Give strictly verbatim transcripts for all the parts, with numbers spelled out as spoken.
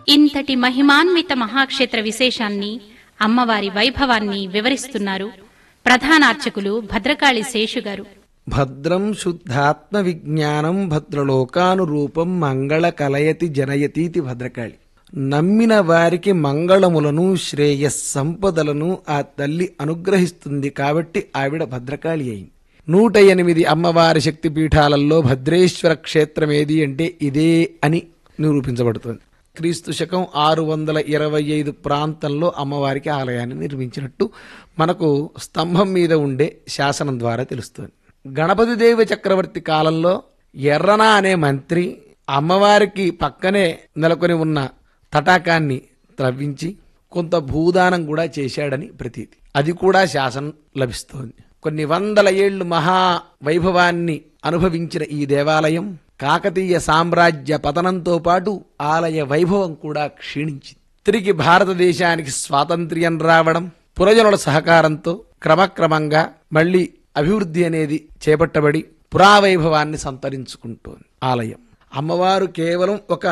ఇంతటి మహిమాన్విత మహాక్షేత్ర విశేషాన్ని, అమ్మవారి వైభవాన్ని వివరిస్తున్నారు ప్రధానార్చకులు భద్రకాళి శేషుగారు. భద్రం శుద్ధాత్మ విజ్ఞానం భద్రలోకానురూపం మంగళ కలయతి జనయతీతి భద్రకాళి. నమ్మిన వారికి మంగళములను శ్రేయస్ సంపదలను ఆ తల్లి అనుగ్రహిస్తుంది కాబట్టి ఆవిడ భద్రకాళి అయింది. నూట ఎనిమిది అమ్మవారి శక్తిపీఠాలలో భద్రేశ్వర క్షేత్రమేది అంటే ఇదే అని నిరూపించబడుతుంది. క్రీస్తు శకం ఆరు వందల ఇరవై ఐదు ప్రాంతంలో అమ్మవారికి ఆలయాన్ని నిర్మించినట్టు మనకు స్తంభం మీద ఉండే శాసనం ద్వారా తెలుస్తుంది. గణపతి దేవి చక్రవర్తి కాలంలో ఎర్రన అనే మంత్రి అమ్మవారికి పక్కనే నెలకొని ఉన్న తటాకాన్ని త్రవ్వించి కొంత భూదానం కూడా చేశాడని ప్రతీతి. అది కూడా శాసనం లభిస్తోంది. కొన్ని వందల ఏళ్లు మహా వైభవాన్ని అనుభవించిన ఈ దేవాలయం కాకతీయ సామ్రాజ్య పతనంతో పాటు ఆలయ వైభవం కూడా క్షీణించింది. తిరిగి భారతదేశానికి స్వాతంత్ర్యం రావడం, పురజనుల సహకారంతో క్రమక్రమంగా మళ్లీ అభివృద్ధి అనేది చేపట్టబడి పురావైభవాన్ని సంతరించుకుంటోంది ఆలయం. అమ్మవారు కేవలం ఒక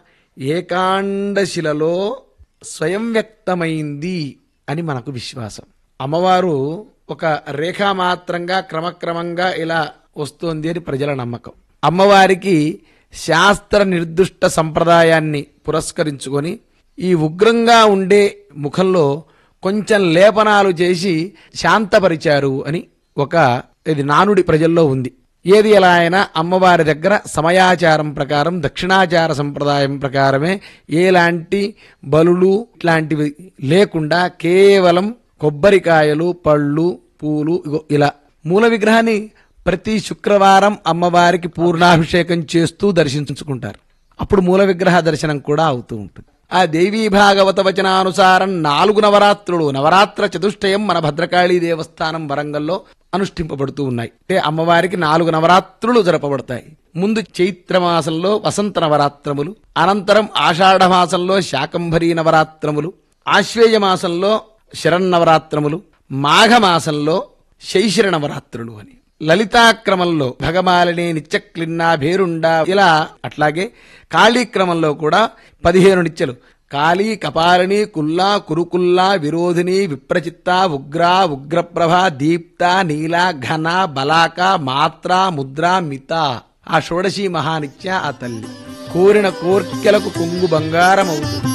ఏకాండశిలలో స్వయం వ్యక్తమైంది అని మనకు విశ్వాసం. అమ్మవారు ఒక రేఖామాత్రంగా క్రమక్రమంగా ఇలా వస్తోంది అని ప్రజల నమ్మకం. అమ్మవారికి శాస్త్ర నిర్దిష్ట సంప్రదాయాన్ని పురస్కరించుకొని ఈ ఉగ్రంగా ఉండే ముఖంలో కొంచెం లేపనాలు చేసి శాంతపరిచారు అని ఒక ఇది నానుడి ప్రజల్లో ఉంది. ఏది ఎలా అయినా అమ్మవారి దగ్గర సమయాచారం ప్రకారం దక్షిణాచార సంప్రదాయం ప్రకారమే ఎలాంటి బలులు ఇట్లాంటివి లేకుండా కేవలం కొబ్బరికాయలు, పళ్ళు, పూలు ఇలా మూల విగ్రహాన్ని ప్రతి శుక్రవారం అమ్మవారికి పూర్ణాభిషేకం చేస్తూ దర్శించుకుంటారు. అప్పుడు మూల విగ్రహ దర్శనం కూడా అవుతూ ఉంటుంది. ఆ దేవీ భాగవత వచనానుసారం నాలుగు నవరాత్రులు నవరాత్ర చతుష్టయం మన భద్రకాళీ దేవస్థానం వరంగల్లో అనుష్ఠింపబడుతూ ఉన్నాయి. అంటే అమ్మవారికి నాలుగు నవరాత్రులు జరపబడతాయి. ముందు చైత్రమాసంలో వసంత నవరాత్రములు, అనంతరం ఆషాఢ మాసంలో శాకంభరీ నవరాత్రములు, ఆశ్వేయ మాసంలో శరన్నవరాత్రములు, మాఘమాసంలో శైశిర నవరాత్రులు అని. లలితాక్రమంలో భగమాలిని, నిత్యక్లిన్నా, భేరుండా ఇలా, అట్లాగే కాళీక్రమంలో కూడా పదిహేను నిత్యలు కాళీ, కపాలిని, కుల్లా, కురుకుల్లా, విరోధిని, విప్రచిత్త, ఉగ్ర, ఉగ్రప్రభ, దీప్త, నీల, ఘన, బలాక, మాత్ర, ముద్ర, మిత ఆ షోడశీ మహానిత్య ఆ తల్లి కోరిన కోర్కెలకు కొంగు బంగారమవుతుంది.